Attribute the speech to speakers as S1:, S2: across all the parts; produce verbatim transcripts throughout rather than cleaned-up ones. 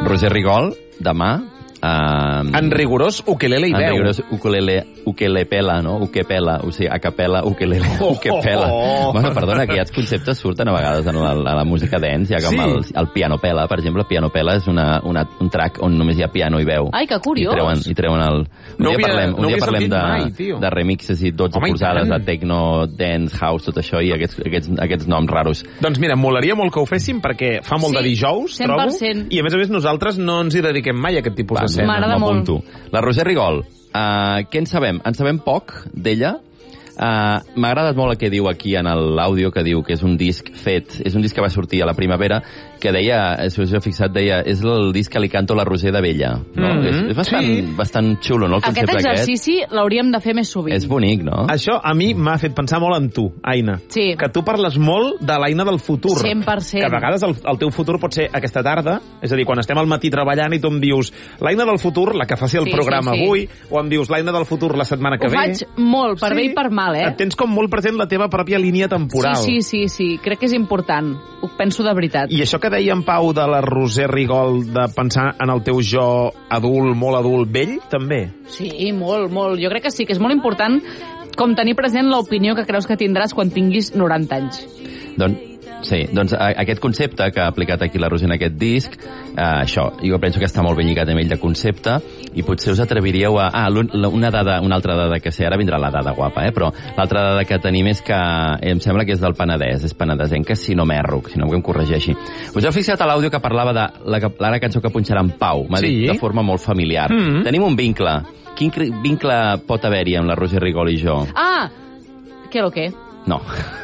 S1: Roger Rigol, demà. Uh,
S2: en rigorós ukelele i veu.
S1: En rigorós ukulele, ukelepela, no? Ukepela, o sigui, a capella, ukelele,
S2: oh,
S1: ukepela.
S2: Oh, oh.
S1: Bueno, perdona, que aquests conceptes surten a vegades en la, a la música dance, ja com sí. el, el pianopela, per exemple. El pianopela és una, una, un track on només hi ha piano i veu.
S3: Ai, que curiós.
S1: I treuen, i treuen el... Un
S2: no
S1: dia
S2: havia,
S1: parlem, un
S2: no
S1: dia parlem de,
S2: mai,
S1: de remixes i dotze
S2: Home,
S1: posades de techno, dance, house, tot això, i aquests, aquests, aquests noms raros.
S2: Doncs mira, molaria molt que ho féssim, perquè fa molt
S3: sí,
S2: de dijous,
S3: cent per cent.
S2: trobo, i a més a més nosaltres no ens hi dediquem mai a aquest tipus
S1: Va,
S2: de escena.
S3: M'agrada molt.
S1: La Roser Rigol, uh, què en sabem? En sabem poc d'ella. Uh, M'ha agradat molt el que diu aquí en l'àudio, que diu que és un disc fet, és un disc que va sortir a la primavera, que deia, si us heu fixat, deia, és el disc que li canto la Roser de Vella. No? Mm -hmm. és, és bastant, sí. bastant xulo, no, el
S3: aquest
S1: concepte
S3: exercici
S1: aquest.
S3: l'hauríem de fer més sovint.
S1: És bonic, no?
S2: Això a mi m'ha fet pensar molt en tu, Aina.
S3: Sí.
S2: Que tu parles molt de l'Aina del futur.
S3: cent per cent.
S2: Que a vegades el, el teu futur pot ser aquesta tarda, és a dir, quan estem al matí treballant i tu em dius l'Aina del futur, la que faci el
S3: sí,
S2: programa
S3: sí, sí.
S2: avui, o em dius l'Aina del futur la setmana que
S3: Ho
S2: ve.
S3: Ho faig molt, per sí. bé i per mal, eh?
S2: Et tens com molt present la teva pròpia línia temporal.
S3: Sí, sí, sí, sí. Crec que és important. Ho penso de veritat.
S2: I això que deia en Pau de la Roser Rigol, de pensar en el teu jo adult, molt adult, vell, també?
S3: Sí, molt, molt. Jo crec que sí, que és molt important com tenir present l'opinió que creus que tindràs quan tinguis noranta anys.
S1: Doncs, sí, doncs aquest concepte que ha aplicat aquí la Roser en aquest disc, eh, això, jo penso que està molt ben lligat amb ell de concepte, i potser us atreviríeu a... Ah, una dada, una altra dada que sé, ara vindrà la dada guapa, eh? Però l'altra dada que tenim és que em sembla que és del Penedès, és penedesenca, si no m'erro, si no que em corregeixi. Us heu fixat a l'àudio que parlava de la, la cançó que punxarà en Pau? M'ha
S2: sí.
S1: dit de forma molt familiar. Mm -hmm. Tenim un vincle. Quin vincle pot haver-hi amb la Roser Rigol i jo?
S3: Ah! Què lo què?
S1: No.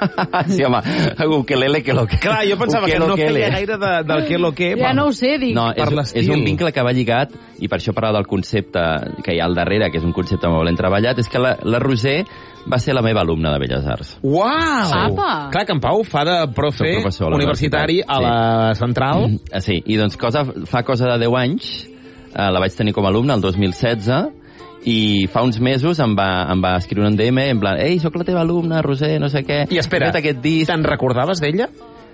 S1: Sí, home, ukelele, que lo que...
S2: Clar, jo pensava que no feia gaire de, del que lo que...
S3: Ja no ho sé, dic.
S1: No, és, és un vincle que va lligat, i per això parlar del concepte que hi ha al darrere, que és un concepte molt ben treballat, és que la, la Roser va ser la meva alumna de Belles Arts.
S2: Uau!
S3: Apa!
S2: Clar, que en Pau fa de profe universitari a la Central.
S1: Mm, sí, i doncs cosa, fa cosa de deu anys, eh, la vaig tenir com a alumna el dos mil setze, i fa uns mesos em va, em va escriure un D M en plan, ei, sóc la teva alumna, Roser, no sé què.
S2: I espera, te'n recordaves d'ella?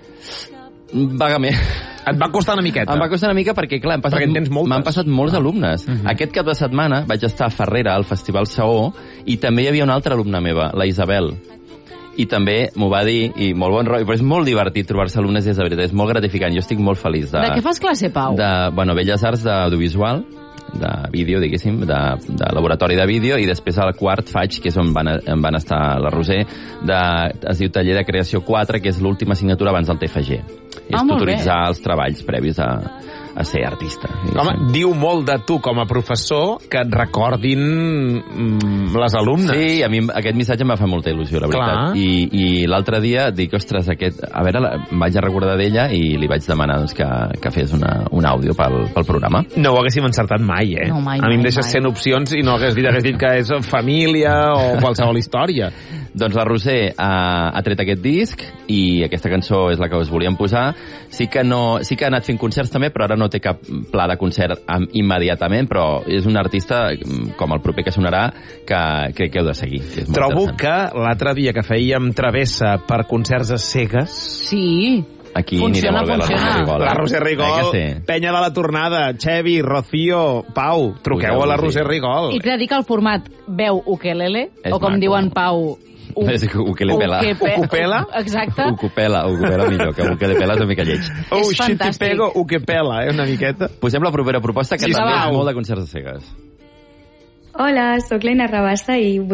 S1: Vagament.
S2: Et va costar una miqueta?
S1: Em va costar una mica perquè, clar, m'han passat molts alumnes. Uh -huh. Aquest cap de setmana vaig estar a Ferrera, al Festival Saó, i també hi havia una altra alumna meva, la Isabel. I també m'ho va dir, i molt bon rotllo, però és molt divertit trobar-se alumnes, és de veritat, és molt gratificant, jo estic molt feliç. De,
S3: de què fas classe, Pau?
S1: De, bueno, Belles Arts d'audiovisual, de vídeo, diguéssim, de, de laboratori de vídeo, i després al quart faig, que és on van, on van estar la Roser, de, es diu Taller de Creació quatre, que és l'última assignatura abans del T F G.
S3: Ah,
S1: és tutoritzar els treballs previs a, a ser artista.
S2: Home, diu molt de tu com a professor que et recordin mm, les alumnes.
S1: Sí, a mi aquest missatge em va fer molta il·lusió, la veritat.
S2: Clar.
S1: I, i l'altre dia dic, ostres, aquest, a veure, la, em vaig a recordar d'ella i li vaig demanar doncs, que, que fes una, un àudio pel, pel programa.
S2: No ho haguéssim encertat mai, eh?
S3: No, mai,
S2: a mi em
S3: mai,
S2: deixes
S3: mai.
S2: cent opcions i no hagués dit, hagués dit que és família o qualsevol història.
S1: Doncs la Roser ha, ha tret aquest disc i aquesta cançó és la que us volíem posar. Sí que, no, sí que ha anat fent concerts també, però ara no té cap pla de concert immediatament, però és un artista, com el proper que sonarà, que crec que heu de seguir. Que és
S2: Trobo que l'altre dia que fèiem travessa per concerts a cegues...
S3: Sí.
S1: Aquí
S3: funciona,
S1: aniria molt bé
S3: funciona.
S1: la Roser Rigol.
S2: La Roser Rigol,
S1: sí.
S2: Penya de la Tornada, Xevi, Rocío, Pau, truqueu Ui, a la Roser Rigol.
S3: I t'he de dir que el format veu ukelele,
S1: és
S3: o com
S1: maco.
S3: diuen Pau...
S1: U, és ukelepela.
S2: Ukupela?
S3: Exacte.
S1: Ukupela, ukupela millor, que ukelepela és una mica lleig.
S2: Oh, shit, t'hi pego, ukepela, eh, una miqueta.
S1: Posem la propera proposta, que
S2: sí,
S1: també
S2: és
S1: molt de concerts de cegues.
S4: Hola, sóc l'Eina Rabassa i